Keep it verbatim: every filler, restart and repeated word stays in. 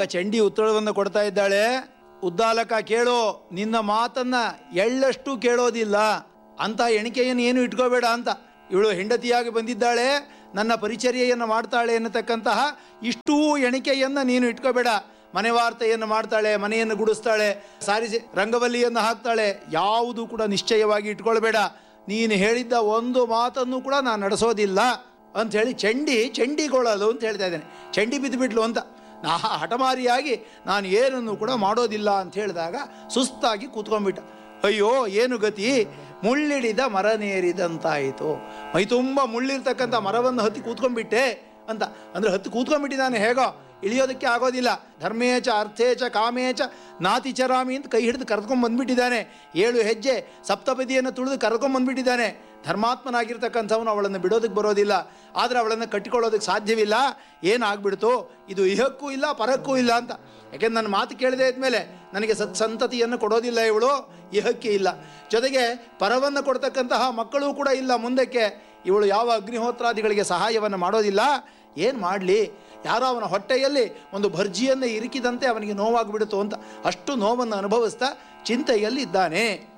ಚಂಡಿ ಉತ್ತರವನ್ನು ಕೊಡ್ತಾ ಇದ್ದಾಳೆ. ಉದ್ದಾಲಕ ಕೇಳೋ, ನಿನ್ನ ಮಾತನ್ನ ಎಳ್ಳಷ್ಟು ಕೇಳೋದಿಲ್ಲ ಅಂತ ಎಣಿಕೆಯನ್ನು ಏನು ಇಟ್ಕೋಬೇಡ ಅಂತ. ಇವಳು ಹೆಂಡತಿಯಾಗಿ ಬಂದಿದ್ದಾಳೆ, ನನ್ನ ಪರಿಚರ್ಯೆಯನ್ನು ಮಾಡ್ತಾಳೆ ಎನ್ನತಕ್ಕಂತಹ ಇಷ್ಟೂ ಎಣಿಕೆಯನ್ನು ನೀನು ಇಟ್ಕೋಬೇಡ. ಮನೆ ವಾರ್ತೆಯನ್ನು ಮಾಡ್ತಾಳೆ, ಮನೆಯನ್ನು ಗುಡಿಸ್ತಾಳೆ, ಸಾರಿಸಿ ರಂಗವಲ್ಲಿಯನ್ನು ಹಾಕ್ತಾಳೆ, ಯಾವುದು ಕೂಡ ನಿಶ್ಚಯವಾಗಿ ಇಟ್ಕೊಳ್ಬೇಡ. ನೀನು ಹೇಳಿದ್ದ ಒಂದು ಮಾತನ್ನು ಕೂಡ ನಾನು ನಡೆಸೋದಿಲ್ಲ ಅಂಥೇಳಿ ಚಂಡಿ ಚಂಡಿಗೊಳ್ಳಲು ಅಂತ ಹೇಳ್ತಾ ಇದ್ದೇನೆ. ಚಂಡಿ ಬಿದ್ದುಬಿಟ್ಲು ಅಂತ. ನಾ ಹಠಮಾರಿಯಾಗಿ ನಾನು ಏನನ್ನು ಕೂಡ ಮಾಡೋದಿಲ್ಲ ಅಂತ ಹೇಳಿದಾಗ ಸುಸ್ತಾಗಿ ಕೂತ್ಕೊಂಡ್ಬಿಟ್ಟ. ಅಯ್ಯೋ ಏನು ಗತಿ, ಮುಳ್ಳಿಡಿದ ಮರನೇರಿದಂತಾಯಿತು. ಮೈ ತುಂಬ ಮುಳ್ಳಿರ್ತಕ್ಕಂಥ ಮರವನ್ನು ಹತ್ತಿ ಕೂತ್ಕೊಂಡ್ಬಿಟ್ಟೆ ಅಂತ. ಅಂದರೆ ಹತ್ತಿ ಕೂತ್ಕೊಂಡ್ಬಿಟ್ಟಿದ್ದಾನೆ, ಹೇಗೋ ಇಳಿಯೋದಕ್ಕೆ ಆಗೋದಿಲ್ಲ. ಧರ್ಮೇಚ ಅರ್ಥೇಚ ಕಾಮೇಚ ನಾತಿಚರಾಮಿ ಅಂತ ಕೈ ಹಿಡಿದು ಕರೆದುಕೊಂಡು ಬಂದುಬಿಟ್ಟಿದ್ದಾನೆ. ಏಳು ಹೆಜ್ಜೆ ಸಪ್ತಪದಿಯನ್ನು ತುಳಿದು ಕರ್ಕೊಂಡು ಬಂದುಬಿಟ್ಟಿದ್ದಾನೆ. ಧರ್ಮಾತ್ಮನಾಗಿರ್ತಕ್ಕಂಥವನು ಅವಳನ್ನು ಬಿಡೋದಕ್ಕೆ ಬರೋದಿಲ್ಲ, ಆದರೆ ಅವಳನ್ನು ಕಟ್ಟಿಕೊಳ್ಳೋದಕ್ಕೆ ಸಾಧ್ಯವಿಲ್ಲ. ಏನಾಗ್ಬಿಡ್ತು, ಇದು ಇಹಕ್ಕೂ ಇಲ್ಲ ಪರಕ್ಕೂ ಇಲ್ಲ ಅಂತ. ಯಾಕೆಂದ್ರೆ ನನ್ನ ಮಾತು ಕೇಳದೆ ಇದ್ಮೇಲೆ ನನಗೆ ಸತ್ ಸಂತತಿಯನ್ನು ಕೊಡೋದಿಲ್ಲ ಇವಳು, ಇಹಕ್ಕೆ ಇಲ್ಲ, ಜೊತೆಗೆ ಪರವನ್ನು ಕೊಡ್ತಕ್ಕಂತಹ ಮಕ್ಕಳೂ ಕೂಡ ಇಲ್ಲ ಮುಂದಕ್ಕೆ. ಇವಳು ಯಾವ ಅಗ್ನಿಹೋತ್ರಾದಿಗಳಿಗೆ ಸಹಾಯವನ್ನು ಮಾಡೋದಿಲ್ಲ. ಏನು ಮಾಡಲಿ, ಯಾರೋ ಅವನ ಹೊಟ್ಟೆಯಲ್ಲಿ ಒಂದು ಭರ್ಜಿಯನ್ನು ಇರಿಕಿದಂತೆ ಅವನಿಗೆ ನೋವಾಗಿಬಿಡುತ್ತೋ ಅಂತ ಅಷ್ಟು ನೋವನ್ನು ಅನುಭವಿಸ್ತಾ ಚಿಂತೆಯಲ್ಲಿ ಇದ್ದಾನೆ.